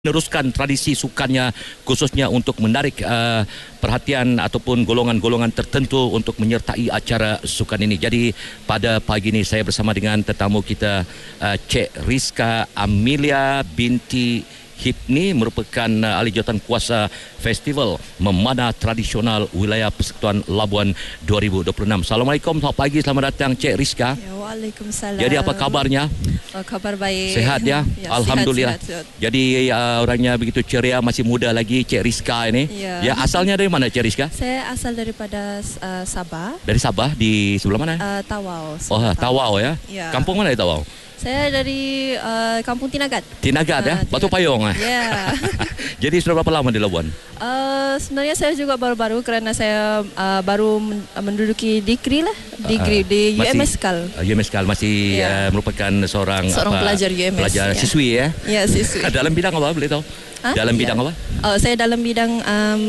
meneruskan tradisi sukannya khususnya untuk menarik perhatian ataupun golongan-golongan tertentu untuk menyertai acara sukan ini. Jadi pada pagi ini saya bersama dengan tetamu kita Cik Rizka Amelia binti Hipni, merupakan ahli jawatankuasa Festival Memanah Tradisional Wilayah Persekutuan Labuan 2026. Assalamualaikum, selamat pagi, selamat datang Cik Rizka. Ya, waalaikumsalam. Jadi apa kabarnya? Kabar baik. Sehat ya? Ya, Alhamdulillah. sehat. Jadi orangnya begitu ceria, masih muda lagi Cik Rizka ini. Ya, asalnya dari mana Cik Rizka? Saya asal daripada Sabah. Dari Sabah, di sebelah mana? Tawau. Tawau ya? Ya. Kampung mana di Tawau? Saya dari Kampung Tinagat. Tinagat ya? Batu Payung. Ya. Jadi sudah berapa lama di Labuan? Sebenarnya saya juga baru-baru kerana saya baru menduduki degree lah. Degree di UMSKAL. UMSKAL masih merupakan seorang pelajar UMS. Pelajar siswi ya? Ya, siswi. Dalam bidang apa boleh tahu? Dalam bidang apa? Saya dalam bidang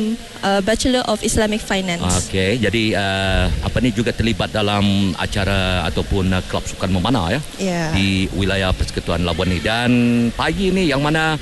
Bachelor of Islamic Finance. Okey, jadi apa ni juga terlibat dalam acara ataupun klub sukan memanah ya? Di wilayah Persekutuan Labuan ini. Dan pagi ini yang mana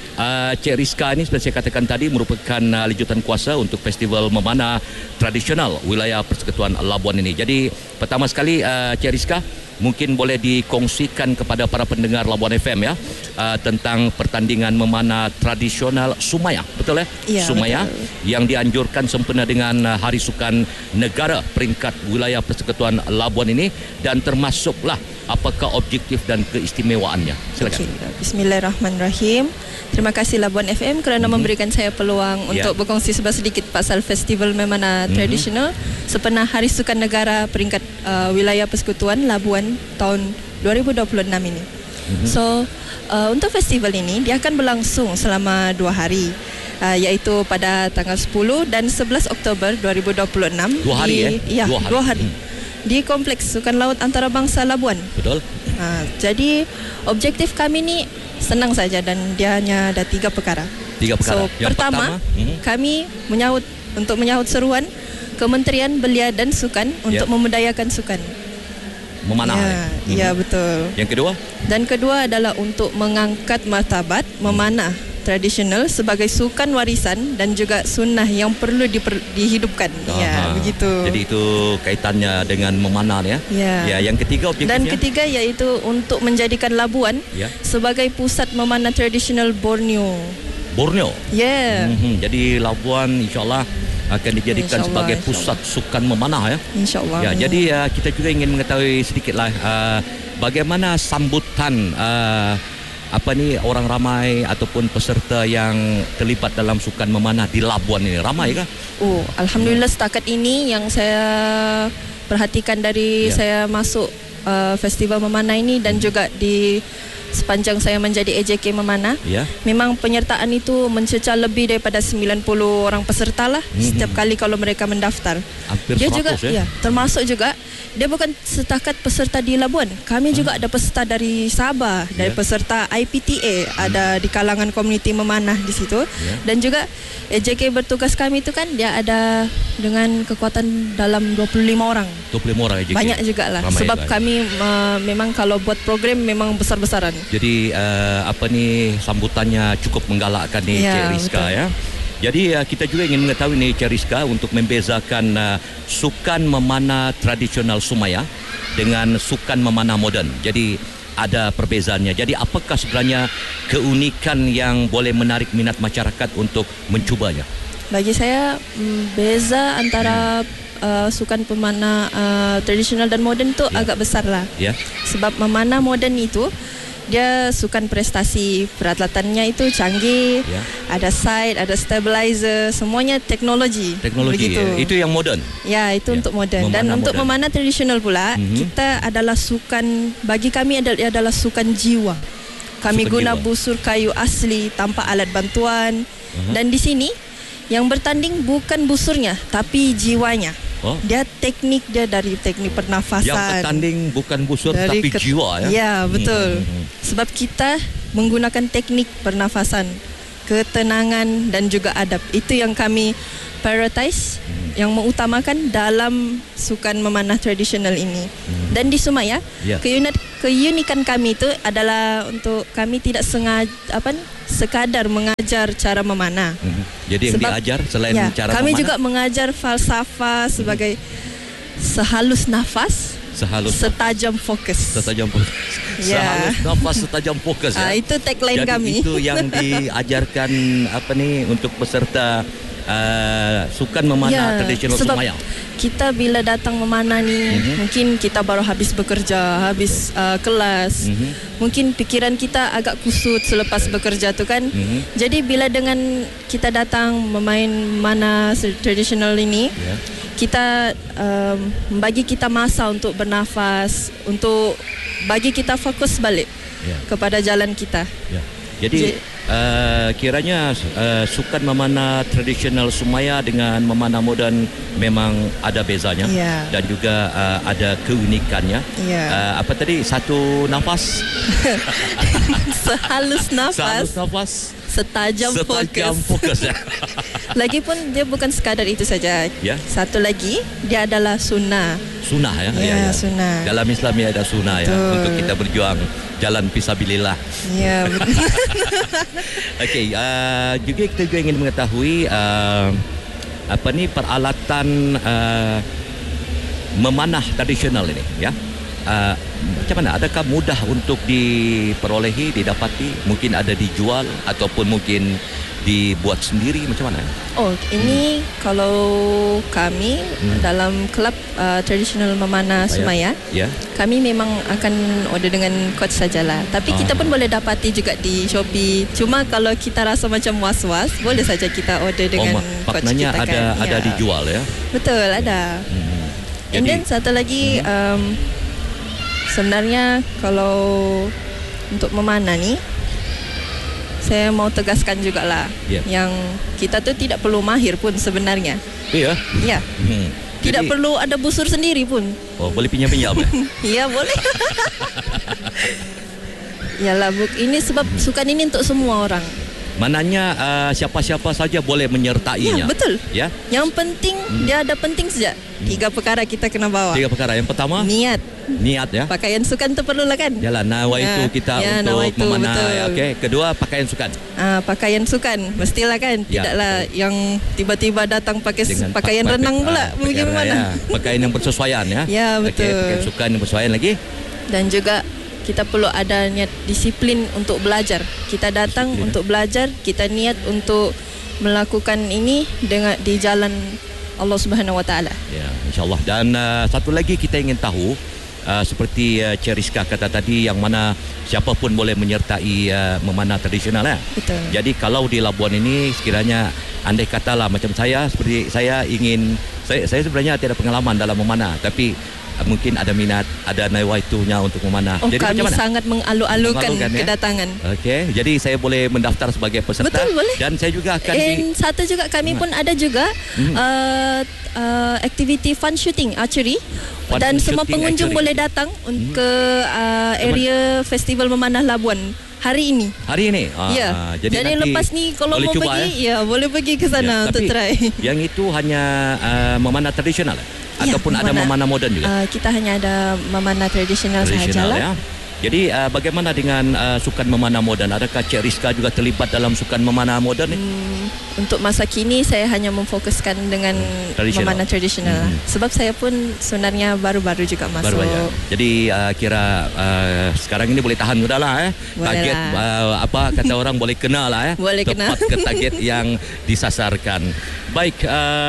Cik Rizka ini seperti saya katakan tadi merupakan ahli jawatankuasa untuk Festival Memanah Tradisional Wilayah Persekutuan Labuan ini. Jadi pertama sekali Cik Rizka mungkin boleh dikongsikan kepada para pendengar Labuan FM ya tentang pertandingan memanah tradisional Sumaya, betul ya? Ya, Sumaya betul. Yang dianjurkan sempena dengan Hari Sukan Negara peringkat wilayah Persekutuan Labuan ini, dan termasuklah apakah objektif dan keistimewaannya. Silakan. Bismillahirrahmanirrahim. Terima kasih Labuan FM kerana memberikan saya peluang untuk berkongsi sedikit pasal Festival Memanah Tradisional sempena Hari Sukan Negara peringkat wilayah Persekutuan Labuan tahun 2026 ini. So, untuk festival ini dia akan berlangsung selama 2 hari. Iaitu pada tanggal 10 dan 11 Oktober 2026. 2 hari Ya, 2 hari. Di Kompleks Sukan Laut Antarabangsa Labuan. Betul. Jadi objektif kami ni senang saja dan dia hanya ada 3 perkara. 3 perkara. So, pertama, kami menyahut seruan Kementerian Belia dan Sukan untuk memudayakan sukan memanah. Ya, betul. Yang kedua? Dan kedua adalah untuk mengangkat martabat memanah tradisional sebagai sukan warisan dan juga sunnah yang perlu dihidupkan. Ya, begitu. Jadi itu kaitannya dengan memanah ya. Ya, yang ketiga objektifnya. Dan ketiga iaitu untuk menjadikan Labuan sebagai pusat memanah tradisional Borneo. Borneo. Ya. Jadi Labuan insya-Allah akan dijadikan sebagai pusat sukan memanah ya. Insya-Allah. Ya, jadi kita juga ingin mengetahui sedikitlah bagaimana sambutan orang ramai ataupun peserta yang terlibat dalam sukan memanah di Labuan ini. Ramai kah? Alhamdulillah setakat ini yang saya perhatikan dari saya masuk festival memanah ini dan juga di sepanjang saya menjadi AJK Memanah, memang penyertaan itu mencecah lebih daripada 90 orang peserta lah setiap kali kalau mereka mendaftar. Hampir dia 100 juga termasuk juga dia bukan setakat peserta di Labuan. Kami juga ada peserta dari Sabah, dari peserta IPTA, ada di kalangan komuniti memanah di situ. Dan juga AJK bertugas kami itu kan dia ada dengan kekuatan dalam 25 orang. 25 orang AJK. Banyak juga lah. Ramai sebab juga. Kami memang kalau buat program memang besar-besaran. Jadi sambutannya cukup menggalakkan nih Cik Rizka ya. Jadi kita juga ingin mengetahui nih Cik Rizka untuk membezakan sukan memanah tradisional Sumaya dengan sukan memanah moden. Jadi ada perbezaannya. Jadi apakah sebenarnya keunikan yang boleh menarik minat masyarakat untuk mencubanya? Bagi saya beza antara sukan pemanah tradisional dan moden tu agak besar lah. Sebab memanah moden itu dia sukan prestasi, peralatannya itu canggih, ada sight, ada stabilizer, semuanya teknologi. Begitu. Itu yang moden. Ya, itu untuk moden. Dan untuk memanah tradisional pula, kita adalah sukan, bagi kami adalah sukan jiwa. Kami guna busur kayu asli tanpa alat bantuan. Dan di sini yang bertanding bukan busurnya tapi jiwanya. Dia teknik dia dari teknik pernafasan. Yang bertanding bukan busur tapi jiwa ya. Ya, betul. Sebab kita menggunakan teknik pernafasan, ketenangan dan juga adab. Itu yang kami prioritize yang mengutamakan dalam sukan memanah tradisional ini. Dan di Sumaya, keunikan kami itu adalah untuk kami tidak sekadar mengajar cara memanah. Jadi yang diajar selain cara kami memanah, juga mengajar falsafah sebagai sehalus nafas, setajam fokus. Sehalus nafas, setajam fokus. Itu tagline jadi kami. Itu yang diajarkan untuk peserta sukan memanah tradisional Sumaya. Kita bila datang memanah ni, mungkin kita baru habis bekerja, habis kelas. Mungkin pikiran kita agak kusut selepas bekerja tu kan. Jadi bila dengan kita datang memain mana tradisional ini, kita bagi kita masa untuk bernafas, untuk bagi kita fokus balik kepada jalan kita. Jadi kiranya sukan memanah tradisional Sumaya dengan memanah moden memang ada bezanya dan juga ada keunikannya. Apa tadi? Satu nafas. Sehalus nafas. Setajam fokus. Lagipun dia bukan sekadar itu saja. Satu lagi, dia adalah sunnah. Sunnah sunnah. Dalam Islam ada sunnah untuk kita berjuang jalan fisabilillah. Betul. Okey, juga kita juga ingin mengetahui peralatan memanah tradisional ini macam mana? Adakah mudah untuk diperolehi, didapati? Mungkin ada dijual ataupun mungkin dibuat sendiri, macam mana? Ini kalau kami dalam klub tradisional memanah Sumaya, kami memang akan order dengan coach sajalah. Tapi kita pun boleh dapati juga di Shopee. Cuma kalau kita rasa macam was-was, boleh saja kita order dengan coach kita kan. Maknanya ada dijual ya? Betul, ada. And then satu lagi, sebenarnya kalau untuk memanah ni, saya mau tegaskan jugalah yang kita tu tidak perlu mahir pun sebenarnya. Tidak perlu ada busur sendiri pun. Boleh pinjam-pinjam ya? Ya, boleh. Yalah, ini sebab sukan ini untuk semua orang. Mananya siapa-siapa saja boleh menyertainya. Betul. Yang penting dia ada penting saja. 3 perkara kita kena bawa. 3 perkara. Yang pertama, niat ya. Pakaian sukan tu perlulah kan? Yalah, nawa itu kita untuk memanah. Okey, kedua pakaian sukan. Pakaian sukan mestilah kan. Tidaklah yang tiba-tiba datang pakai pakaian renang pula. Bagaimana? Pakaian yang bersesuaian ya. Ya, betul. Pakaian sukan yang bersesuaian lagi. Dan juga kita perlu ada niat disiplin untuk belajar. Kita datang untuk belajar, kita niat untuk melakukan ini dengan di jalan Allah Subhanahu Wa Taala. Ya, insya-Allah. Dan satu lagi kita ingin tahu, seperti Cik Rizka kata tadi, yang mana siapa pun boleh menyertai memanah tradisional ya. Betul. Jadi kalau di Labuan ini sekiranya andai katalah macam saya, seperti saya sebenarnya tidak ada pengalaman dalam memanah, tapi mungkin ada minat, ada nawaitunya untuk memanah. Jadi kami sangat mengalu-alukan kedatangan. Okey, jadi saya boleh mendaftar sebagai peserta. Betul, boleh. Dan saya juga akan satu juga kami pun ada juga aktiviti fun shooting archery. Dan semua pengunjung boleh datang ke area Festival Memanah Labuan hari ini. Jadi lepas ni kalau mau pergi boleh pergi ke sana untuk try. Yang itu hanya memanah tradisional ataupun ada memanah moden juga? Kita hanya ada memanah tradisional sahajalah. Jadi bagaimana dengan sukan memanah moden? Adakah Cik Rizka juga terlibat dalam sukan memanah moden ni? Untuk masa kini saya hanya memfokuskan dengan memanah tradisional. Sebab saya pun sebenarnya baru-baru juga masuk. Jadi kira sekarang ini boleh tahan sudahlah target apa kata orang boleh kena lah Boleh tepat ke target yang disasarkan. Baik,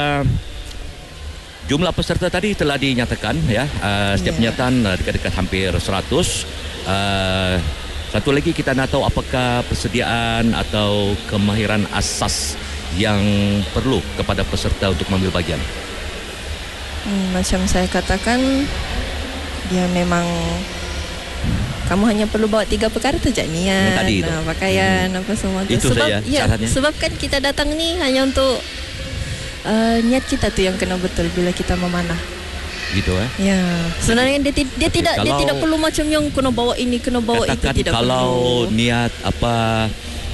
jumlah peserta tadi telah dinyatakan setiap penyataan dekat-dekat hampir 100. Satu lagi kita nak tahu apakah persediaan atau kemahiran asas yang perlu kepada peserta untuk mengambil bagian. Macam saya katakan, dia memang kamu hanya perlu bawa 3 perkara saja, niat, pakaian, apa semua itu saja syaratnya. Sebab kan kita datang ni hanya untuk niat kita tu yang kena betul bila kita memanah. Gitu Ya. Sebenarnya dia tidak perlu macam yang kena bawa ini, kena bawa itu, tidak kalau perlu. niat apa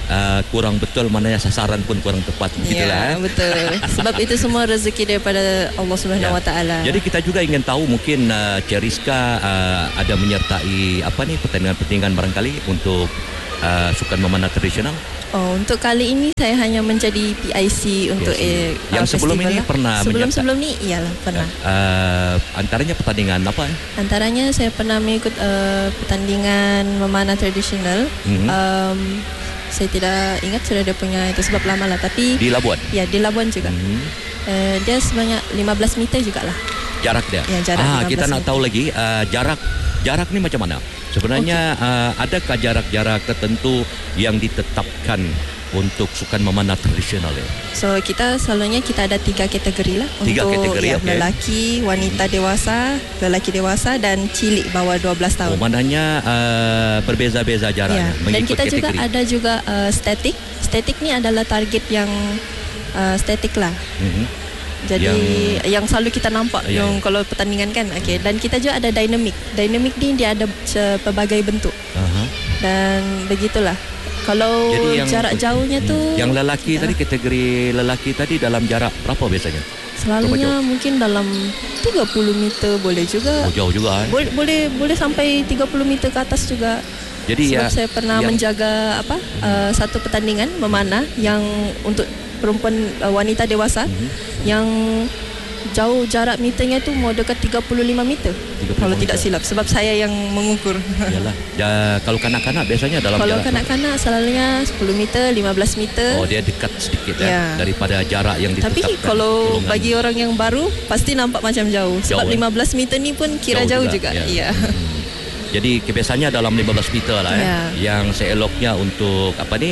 kurang betul, maknanya sasaran pun kurang tepat. Ya, betul. Sebab itu semua rezeki daripada Allah Subhanahu Wa Taala. Jadi kita juga ingin tahu mungkin Cik Rizka ada menyertai pertandingan-pertandingan barangkali untuk sukan memanah tradisional. Oh, untuk kali ini saya hanya menjadi PIC untuk yang sebelum ini pernah sebelum ni iyalah pernah. Antaranya pertandingan apa? Antaranya saya pernah mengikut pertandingan memanah tradisional. Saya tidak ingat sudah dia punya itu sebab lama lah, tapi di Labuan. Ya, di Labuan juga. Dia sebanyak 15 meter jugalah. Jarak dia. Ya, jarak kita nak tahu lagi jarak ni macam mana? Sebenarnya adakah jarak-jarak tertentu yang ditetapkan untuk sukan memanah tradisional ya? So kita selalunya kita ada 3 kategori lah. 3 kategori, ya, lelaki, wanita dewasa, lelaki dewasa dan cilik bawah 12 tahun. Oh, maknanya berbeza-beza jaraknya. Ya. Dan kita kategori. Juga ada juga statik. Statik ni adalah target yang statik lah. Jadi yang selalu kita nampak yang kalau pertandingan kan. Okey, dan kita juga ada dynamic. Dynamic ni dia ada pelbagai bentuk. Dan begitulah. Kalau jarak jauhnya tu yang lelaki tadi, kategori lelaki tadi dalam jarak berapa biasanya? Selalunya mungkin dalam 30 meter boleh juga. Oh, jauh juga. Boleh sampai 30 meter ke atas juga. Jadi sebab saya pernah menjaga satu pertandingan memanah yang untuk perempuan wanita dewasa yang jauh jarak meternya tu mau dekat 35 meter. Kalau tidak silap, sebab saya yang mengukur. Yalah. Kalau kanak-kanak biasanya dalam kalau jarak kanak-kanak selalunya 10 meter, 15 meter. Oh, dia dekat sedikit daripada jarak yang ditetapkan. Tapi kalau bagi orang yang baru pasti nampak macam jauh. Sebab 15 meter ni pun kira jauh juga. Ya. Jadi kebiasaannya dalam 15 meter lah yang seeloknya untuk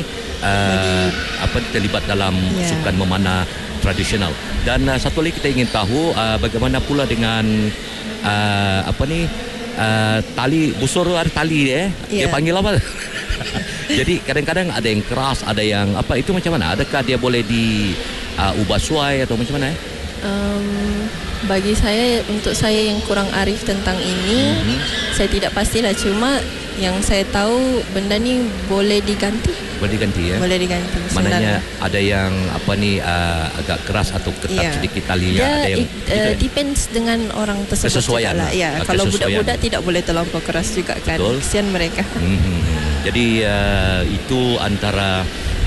terlibat dalam sukan memanah tradisional. Dan satu lagi kita ingin tahu bagaimana pula dengan tali busur, ada tali dia. Dia panggil apa? Jadi kadang-kadang ada yang keras, ada yang itu macam mana? Adakah dia boleh diubah suai atau macam mana? Bagi saya, untuk saya yang kurang arif tentang ini, saya tidak pastilah. Cuma yang saya tahu benda ni boleh diganti. Boleh diganti ya? Boleh diganti. Maknanya ada yang agak keras atau ketat sedikit talinya. Ada yang depends dengan orang tersebut. Kesesuaian lah. Ya, kalau budak-budak tidak boleh terlampau keras juga kan. Betul. Kesian mereka. Jadi itu antara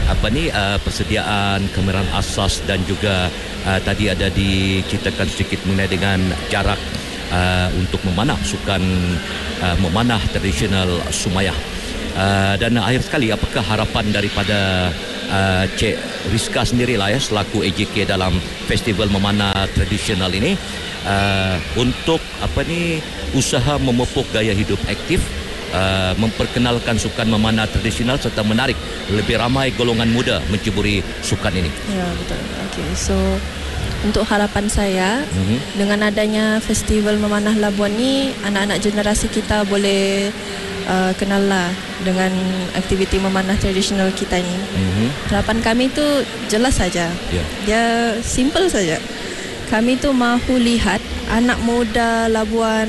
persediaan kameran asas dan juga tadi ada diceritakan sedikit mengenai dengan jarak untuk memanah sukan memanah tradisional Sumayah. Dan akhir sekali, apakah harapan daripada Cik Rizka sendirilah selaku AJK dalam festival memanah tradisional ini untuk usaha memupuk gaya hidup aktif, memperkenalkan sukan memanah tradisional serta menarik lebih ramai golongan muda menceburi sukan ini. Ya, betul. Okey, so untuk harapan saya dengan adanya festival memanah Labuan ni, anak-anak generasi kita boleh kenal lah dengan aktiviti memanah tradisional kita ni. Harapan kami tu jelas saja. Dia simple saja. Kami tu mahu lihat anak muda Labuan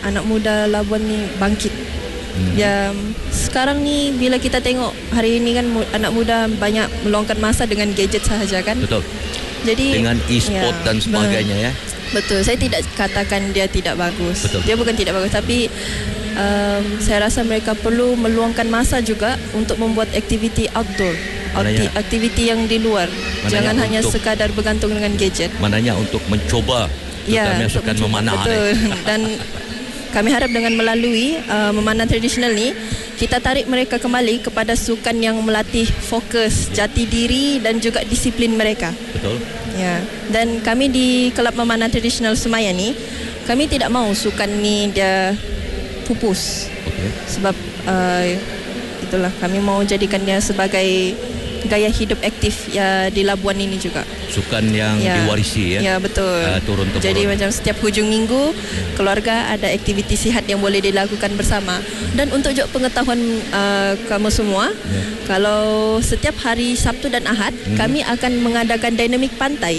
ni bangkit. Ya, sekarang ni bila kita tengok hari ini kan anak muda banyak meluangkan masa dengan gadget sahaja kan. Betul. Jadi dengan e-sport dan sebagainya Betul. Saya tidak katakan dia tidak bagus. Betul. Dia bukan tidak bagus, tapi saya rasa mereka perlu meluangkan masa juga untuk membuat aktiviti outdoor. Aktiviti yang di luar. Jangan hanya sekadar bergantung dengan gadget. Maknanya untuk mencoba sukan memanah. Betul. Dan kami harap dengan melalui memanah tradisional ni, kita tarik mereka kembali kepada sukan yang melatih fokus, jati diri dan juga disiplin mereka. Betul. Ya. Dan kami di Kelab Memanah Tradisional Sumayah ni, kami tidak mahu sukan ni dia pupus. Sebab itulah, kami mahu jadikan dia sebagai gaya hidup aktif di Labuan ini juga. Sukan yang diwarisi Ya, betul. Turun-temurun. Jadi macam setiap hujung minggu keluarga ada aktiviti sihat yang boleh dilakukan bersama. Dan untuk juga pengetahuan kamu semua, kalau setiap hari Sabtu dan Ahad kami akan mengadakan dinamik pantai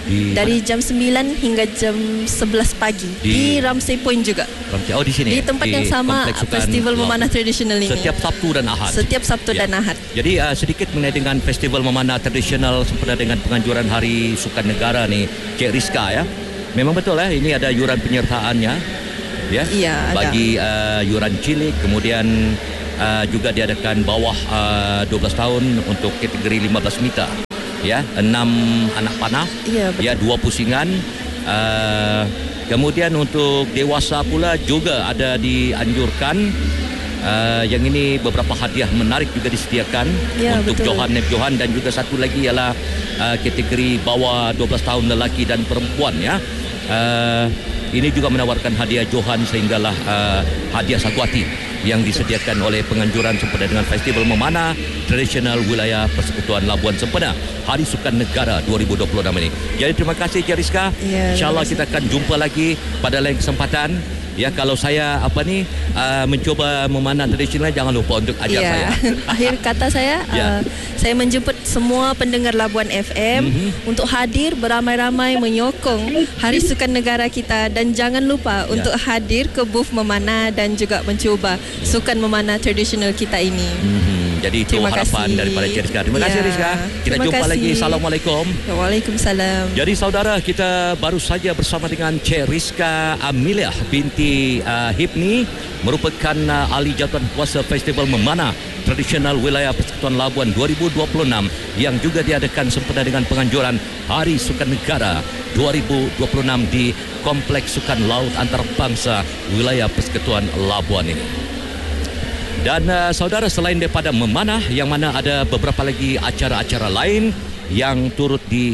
Dari jam 9 hingga jam 11 pagi di Ramsay Point juga. Oh, di sini. Di tempat yang sama Festival Memanah Tradisional ini. Setiap Sabtu dan Ahad. Setiap Sabtu dan Ahad. Jadi sedikit mengenai dengan Festival Memanah Tradisional sempena dengan penganjuran Hari Sukan Negara ni, Cik Rizka ya. Memang betul ini ada yuran penyertaannya ya. Iya, bagi yuran cilik, kemudian juga diadakan bawah 12 tahun untuk kategori 15 meter. Ya, 6 anak panah, ya 2 pusingan. Kemudian untuk dewasa pula juga ada dianjurkan. Yang ini beberapa hadiah menarik juga disediakan untuk Johan Nep Johan, dan juga satu lagi ialah kategori bawah 12 tahun lelaki dan perempuan ya. Ini juga menawarkan hadiah Johan sehinggalah hadiah satu hati yang disediakan oleh penganjuran sempena dengan Festival Memanah Tradisional Wilayah Persekutuan Labuan Sempena Hari Sukan Negara 2026 ini. Jadi terima kasih Cik Rizka. InsyaAllah kita akan jumpa lagi pada lain kesempatan. Ya, kalau saya mencuba memanah tradisional, jangan lupa untuk ajar saya. Akhir kata saya, saya menjemput semua pendengar Labuan FM untuk hadir beramai-ramai menyokong Hari Sukan Negara kita, dan jangan lupa untuk hadir ke booth memanah dan juga mencuba sukan memanah tradisional kita ini. Jadi itu harapan daripada Cik Rizka. Terima kasih Rizka. Kita jumpa lagi. Assalamualaikum. Waalaikumsalam. Jadi saudara, kita baru saja bersama dengan Cik Rizka Amiliah binti Hipni, merupakan ahli jawatan kuasa Festival Memanah Tradisional Wilayah Persekutuan Labuan 2026 yang juga diadakan sempena dengan penganjuran Hari Sukan Negara 2026 di Kompleks Sukan Laut Antarabangsa Wilayah Persekutuan Labuan ini. Dan saudara, selain daripada memanah, yang mana ada beberapa lagi acara-acara lain yang turut di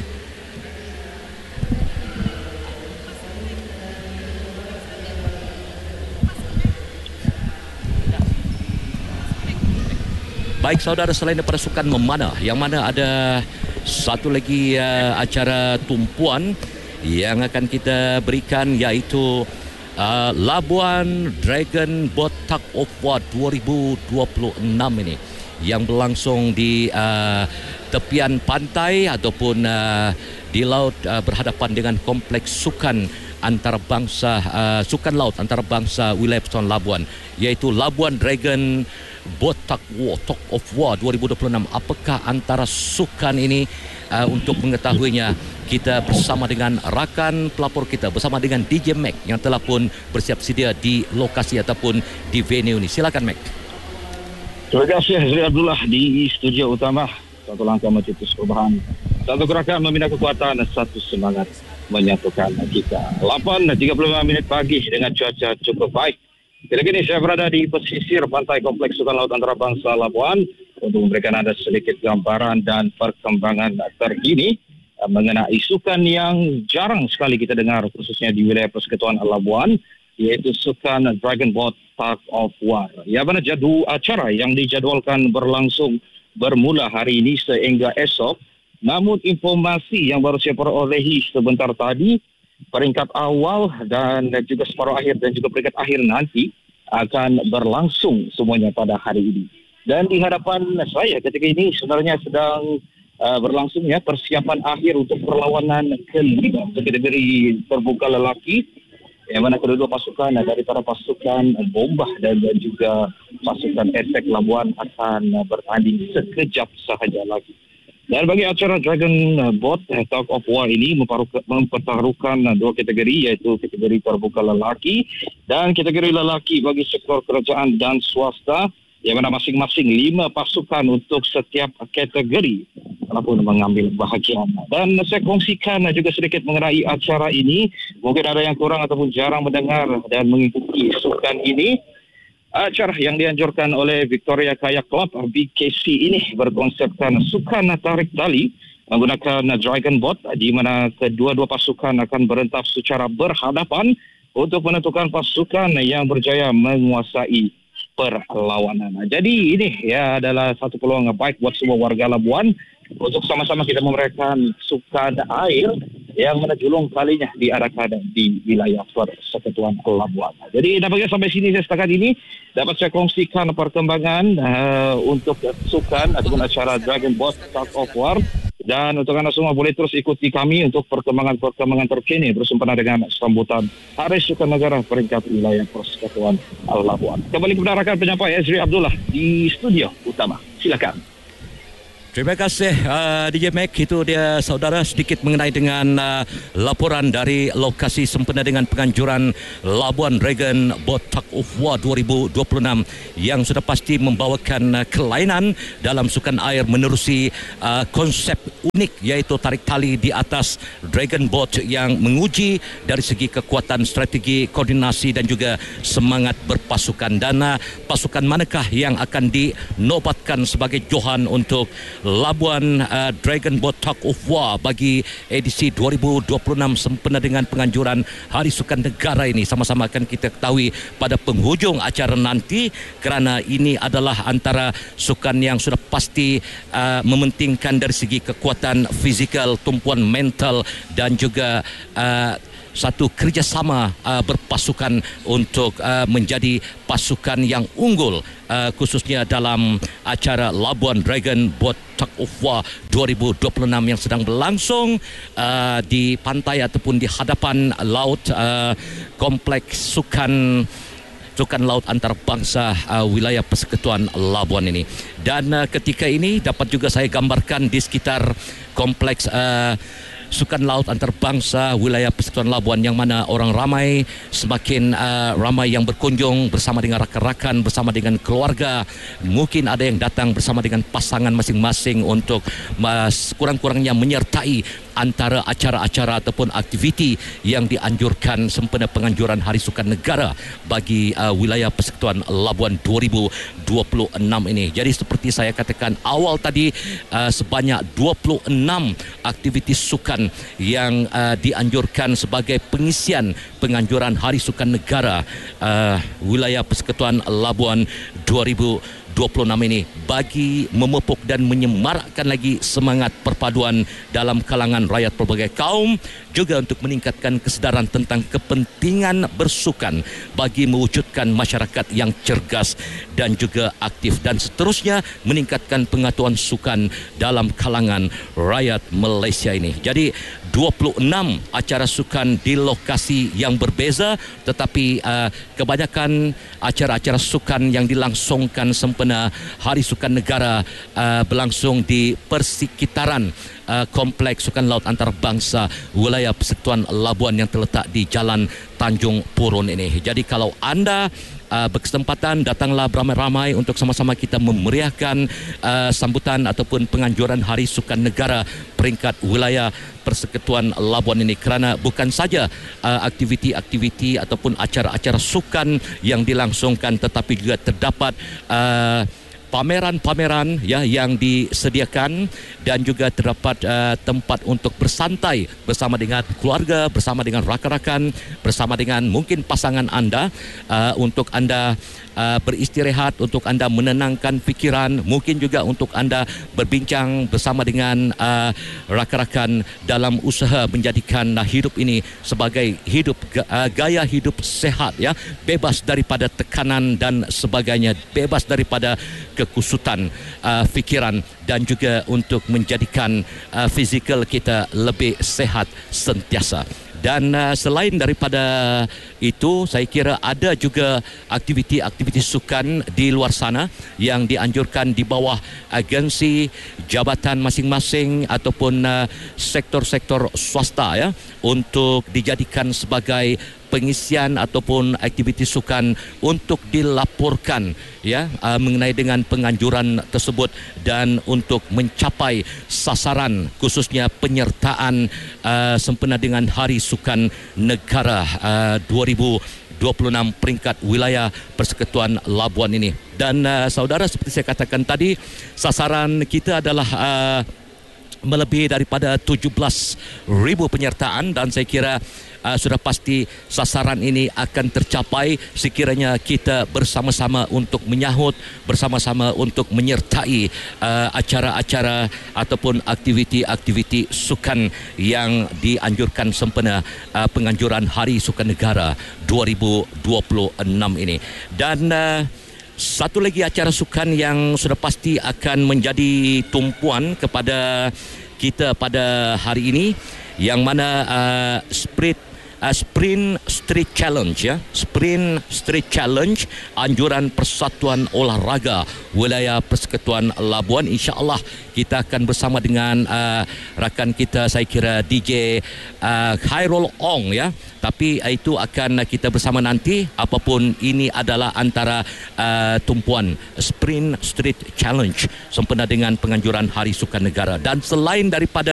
baik saudara, selain daripada sukan memanah, yang mana ada satu lagi acara tumpuan yang akan kita berikan, iaitu Labuan Dragon Boat Tug of War 2026 ini, yang berlangsung di tepian pantai ataupun di laut berhadapan dengan kompleks sukan antarabangsa, sukan laut antarabangsa wilayah Persekutuan Labuan, iaitu Labuan Dragon Boat Tug of War 2026. Apakah antara sukan ini? Untuk mengetahuinya, kita bersama dengan rakan pelapor kita, bersama dengan DJ Mac yang telah pun bersiap sedia di lokasi ataupun di venue ini. Silakan Mac. Terima kasih Sri Abdullah di studio utama. Satu langkah mencetus perubahan, satu gerakan membina kekuatan, satu semangat menyatukan kita. 8.35 pagi dengan cuaca cukup baik. Kini saya berada di pesisir pantai Kompleks Sukan Laut Antarabangsa Labuan untuk memberikan Anda sedikit gambaran dan perkembangan terkini mengenai sukan yang jarang sekali kita dengar, khususnya di wilayah Persekutuan Labuan, yaitu sukan Dragon Boat Tug of War. Ya, mana jadwal acara yang dijadwalkan berlangsung bermula hari ini sehingga esok. Namun informasi yang baru saya perolehi sebentar tadi, peringkat awal dan juga separuh akhir dan juga peringkat akhir nanti akan berlangsung semuanya pada hari ini. Dan di hadapan saya ketika ini sebenarnya sedang berlangsungnya persiapan akhir untuk perlawanan kelima kategori terbuka lelaki, yang mana kedua pasukan dari para pasukan Bombah dan juga pasukan Efek Labuan akan bertanding sekejap sahaja lagi. Dan bagi acara Dragon Boat Tug of War ini mempertaruhkan dua kategori, yaitu kategori terbuka lelaki dan kategori lelaki bagi sektor kerajaan dan swasta, yang mana masing-masing 5 pasukan untuk setiap kategori walaupun mengambil bahagian. Dan saya kongsikan juga sedikit mengenai acara ini. Mungkin ada yang kurang ataupun jarang mendengar dan mengikuti sukan ini. Acara yang dianjurkan oleh Victoria Kayak Club BKC ini berkonsepkan sukan tarik tali menggunakan Dragon Boat, di mana kedua-dua pasukan akan berentap secara berhadapan untuk menentukan pasukan yang berjaya menguasai perlawanan. Jadi ini ya adalah satu peluang baik buat semua warga Labuan untuk sama-sama kita memeriahkan sukan air yang menjulung kalinya diadakan di wilayah Persekutuan Labuan. Jadi nampaknya sampai sini saya setakat ini dapat saya kongsikan perkembangan untuk sukan ataupun acara Dragon Boat Tug of War Dan untuk anda semua boleh terus ikuti kami untuk perkembangan terkini bersempena dengan sambutan Hari Sukan Negara peringkat wilayah Persekutuan Labuan. Kembali kepada rakan penyampai Ezri Abdullah di studio utama. Silakan. Terima kasih DJ Mac. Itu dia saudara sedikit mengenai dengan laporan dari lokasi sempena dengan penganjuran Labuan Dragon Boat Tug of War 2026 yang sudah pasti membawakan kelainan dalam sukan air menerusi konsep unik iaitu tarik tali di atas Dragon Boat yang menguji dari segi kekuatan strategi, koordinasi dan juga semangat berpasukan. Dan pasukan manakah yang akan dinobatkan sebagai johan untuk Labuan Dragon Boat Tug of War bagi edisi 2026 sempena dengan penganjuran Hari Sukan Negara ini? Sama-sama akan kita ketahui pada penghujung acara nanti, kerana ini adalah antara sukan yang sudah pasti mementingkan dari segi kekuatan fizikal, tumpuan mental dan juga satu kerjasama berpasukan untuk menjadi pasukan yang unggul, khususnya dalam acara Labuan Dragon Boat Tug of War 2026 yang sedang berlangsung di pantai ataupun di hadapan laut kompleks sukan laut antarabangsa wilayah Persekutuan Labuan ini. Dan ketika ini dapat juga saya gambarkan di sekitar kompleks Sukan Laut Antarabangsa wilayah Persekutuan Labuan, yang mana orang ramai, semakin ramai yang berkunjung bersama dengan rakan-rakan, bersama dengan keluarga. Mungkin ada yang datang bersama dengan pasangan masing-masing untuk kurang-kurangnya menyertai antara acara-acara ataupun aktiviti yang dianjurkan sempena penganjuran Hari Sukan Negara bagi wilayah Persekutuan Labuan 2026 ini. Jadi seperti saya katakan awal tadi, sebanyak 26 aktiviti sukan yang dianjurkan sebagai pengisian penganjuran Hari Sukan Negara wilayah Persekutuan Labuan 2026 ini, bagi memupuk dan menyemarakkan lagi semangat perpaduan dalam kalangan rakyat pelbagai kaum, juga untuk meningkatkan kesedaran tentang kepentingan bersukan bagi mewujudkan masyarakat yang cergas dan juga aktif, dan seterusnya meningkatkan pengetahuan sukan dalam kalangan rakyat Malaysia ini. Jadi 26 acara sukan di lokasi yang berbeza, tetapi kebanyakan acara-acara sukan yang dilangsungkan sempena Hari Sukan Negara berlangsung di persekitaran kompleks Sukan Laut Antarabangsa wilayah Persekutuan Labuan yang terletak di Jalan Tanjung Purun ini. Jadi kalau anda berkesempatan, datanglah beramai-ramai untuk sama-sama kita memeriahkan sambutan ataupun penganjuran Hari Sukan Negara peringkat wilayah Persekutuan Labuan ini, kerana bukan saja aktiviti-aktiviti ataupun acara-acara sukan yang dilangsungkan, tetapi juga terdapat pameran-pameran ya yang disediakan, dan juga terdapat tempat untuk bersantai bersama dengan keluarga, bersama dengan rakan-rakan, bersama dengan mungkin pasangan anda, untuk anda beristirahat, untuk anda menenangkan fikiran, mungkin juga untuk anda berbincang bersama dengan rakan-rakan dalam usaha menjadikan hidup ini sebagai hidup gaya hidup sehat, ya, bebas daripada tekanan dan sebagainya, bebas daripada kekusutan fikiran, dan juga untuk menjadikan fizikal kita lebih sehat sentiasa. Dan selain daripada itu, saya kira ada juga aktiviti-aktiviti sukan di luar sana yang dianjurkan di bawah agensi jabatan masing-masing ataupun sektor-sektor swasta, ya, untuk dijadikan sebagai pengisian ataupun aktiviti sukan untuk dilaporkan, ya, mengenai dengan penganjuran tersebut, dan untuk mencapai sasaran khususnya penyertaan sempena dengan Hari Sukan Negara 2026 peringkat wilayah Persekutuan Labuan ini. Dan saudara, seperti saya katakan tadi, sasaran kita adalah melebihi daripada 17,000 penyertaan, dan saya kira sudah pasti sasaran ini akan tercapai sekiranya kita bersama-sama untuk menyahut, bersama-sama untuk menyertai acara-acara ataupun aktiviti-aktiviti sukan yang dianjurkan sempena penganjuran Hari Sukan Negara 2026 ini. Dan satu lagi acara sukan yang sudah pasti akan menjadi tumpuan kepada kita pada hari ini, yang mana Sprint Street Challenge, ya. Sprint Street Challenge, anjuran Persatuan Olahraga Wilayah Persekutuan Labuan. InsyaAllah kita akan bersama dengan rakan kita, saya kira DJ Khairul Ong, ya. Tapi itu akan kita bersama nanti. Apapun ini adalah antara tumpuan Sprint Street Challenge sempena dengan penganjuran Hari Sukan Negara. Dan selain daripada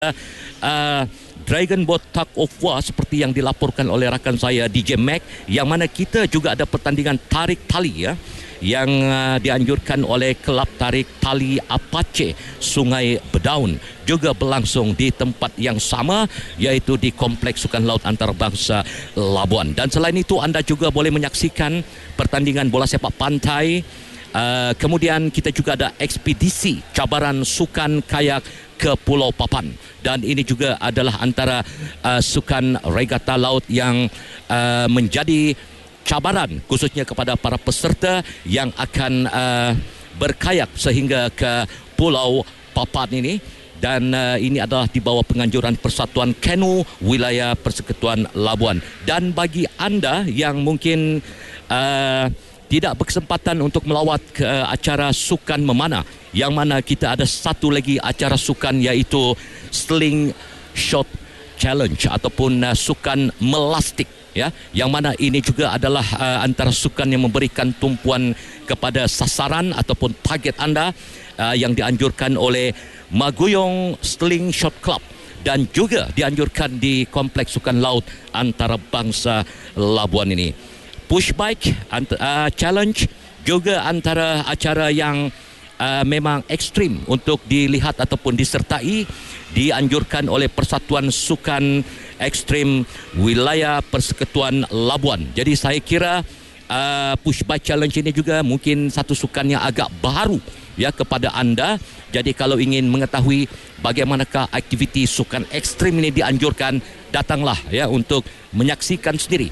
Dragon Boat Tug of War seperti yang dilaporkan oleh rakan saya DJ Mac, yang mana kita juga ada pertandingan tarik tali, ya, yang dianjurkan oleh Kelab Tarik Tali Apache Sungai Bedaun, juga berlangsung di tempat yang sama, iaitu di Kompleks Sukan Laut Antarabangsa Labuan. Dan selain itu anda juga boleh menyaksikan pertandingan bola sepak pantai. Kemudian kita juga ada ekspedisi cabaran sukan kayak ke Pulau Papan, dan ini juga adalah antara sukan regata laut yang menjadi cabaran khususnya kepada para peserta yang akan berkayak sehingga ke Pulau Papan ini. Dan ini adalah di bawah penganjuran Persatuan Kanu Wilayah Persekutuan Labuan. Dan bagi anda yang mungkin tidak berkesempatan untuk melawat ke acara sukan memanah, yang mana kita ada satu lagi acara sukan, iaitu Sling Shot Challenge ataupun sukan melastik, ya, yang mana ini juga adalah antara sukan yang memberikan tumpuan kepada sasaran ataupun target anda, yang dianjurkan oleh Maguyong Sling Shot Club dan juga dianjurkan di Kompleks Sukan Laut Antarabangsa Labuan ini. Push Bike Challenge juga antara acara yang memang ekstrim untuk dilihat ataupun disertai, dianjurkan oleh Persatuan Sukan Ekstrim Wilayah Persekutuan Labuan. Jadi saya kira Push Bike Challenge ini juga mungkin satu sukan yang agak baru, ya, kepada anda. Jadi kalau ingin mengetahui bagaimanakah aktiviti sukan ekstrim ini dianjurkan, datanglah, ya, untuk menyaksikan sendiri.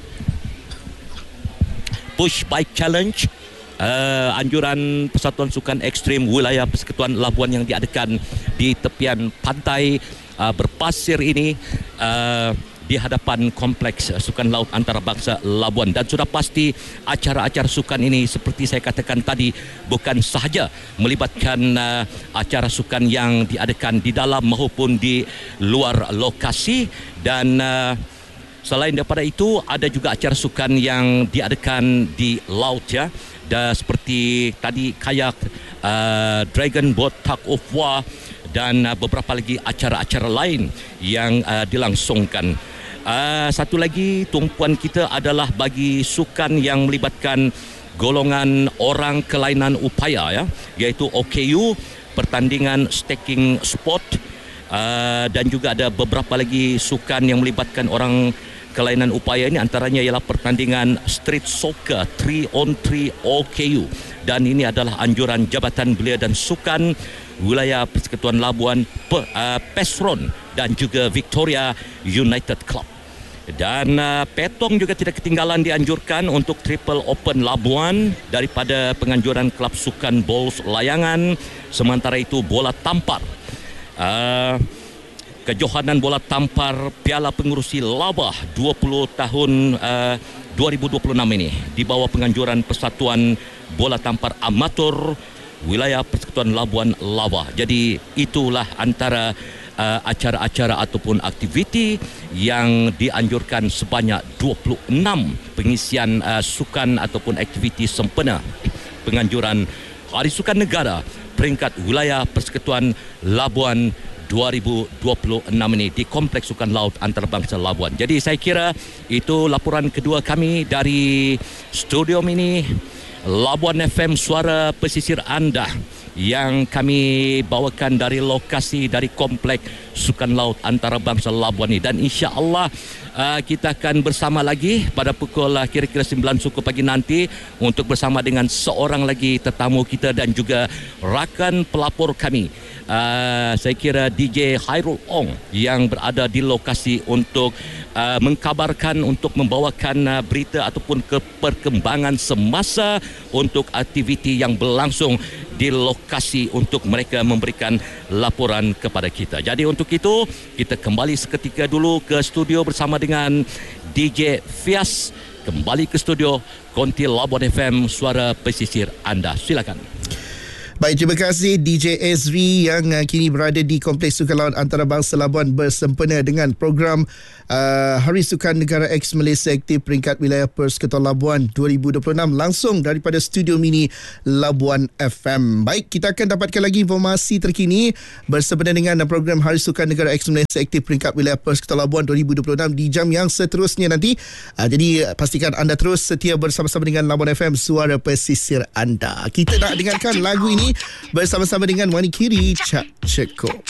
Push Bike Challenge, anjuran Persatuan Sukan Ekstrim Wilayah Persekutuan Labuan yang diadakan di tepian pantai berpasir ini, di hadapan Kompleks Sukan Laut Antarabangsa Labuan. Dan sudah pasti acara-acara sukan ini seperti saya katakan tadi, bukan sahaja melibatkan acara sukan yang diadakan di dalam maupun di luar lokasi. Dan selain daripada itu, ada juga acara sukan yang diadakan di laut, ya. Dan seperti tadi kayak, Dragon Boat Tug of War dan beberapa lagi acara-acara lain yang dilangsungkan. Satu lagi tumpuan kita adalah bagi sukan yang melibatkan golongan orang kelainan upaya, ya, iaitu OKU, pertandingan staking sport, dan juga ada beberapa lagi sukan yang melibatkan orang kelainan upaya ini, antaranya ialah pertandingan street soccer 3-on-3 OKU, dan ini adalah anjuran Jabatan Belia dan Sukan Wilayah Persekutuan Labuan, Pesron dan juga Victoria United Club. Dan petong juga tidak ketinggalan dianjurkan untuk Triple Open Labuan daripada penganjuran Kelab Sukan Bowls Layangan. Sementara itu bola tampar, kejohanan bola tampar Piala Pengurusi Labah 20 tahun 2026 ini di bawah penganjuran Persatuan Bola Tampar Amatur Wilayah Persekutuan Labuan Labah. Jadi itulah antara acara-acara ataupun aktiviti yang dianjurkan sebanyak 26 pengisian sukan ataupun aktiviti sempena penganjuran Hari Sukan Negara peringkat Wilayah Persekutuan Labuan 2026 ini di Kompleks Sukan Laut Antarabangsa Labuan. Jadi saya kira itu laporan kedua kami dari studio ini Labuan FM, suara pesisir anda, yang kami bawakan dari lokasi dari Kompleks Sukan Laut Antarabangsa Labuan ini. Dan insya-Allah kita akan bersama lagi pada pukul kira-kira 9 suku pagi nanti untuk bersama dengan seorang lagi tetamu kita dan juga rakan pelapor kami. Saya kira DJ Khairul Ong yang berada di lokasi untuk mengkabarkan, untuk membawakan berita ataupun perkembangan semasa untuk aktiviti yang berlangsung di lokasi untuk mereka memberikan laporan kepada kita. Jadi untuk itu, kita kembali seketika dulu ke studio bersama dengan DJ Fias. Kembali ke studio Konti Labuan FM, suara pesisir anda. Silakan. Baik, terima kasih DJ Ezri yang kini berada di Kompleks Sukan Lawan Antarabangsa Labuan bersempena dengan program Hari Sukan Negara X Malaysia Aktif Peringkat Wilayah Persekutuan Labuan 2026 langsung daripada studio mini Labuan FM. Baik, kita akan dapatkan lagi informasi terkini bersempena dengan program Hari Sukan Negara X Malaysia Aktif Peringkat Wilayah Persekutuan Labuan 2026 di jam yang seterusnya nanti. Jadi pastikan anda terus setia bersama-sama dengan Labuan FM, suara pesisir anda. Kita nak dengarkan lagu ini bersama-sama dengan Wani Kiri, Cak Ceko.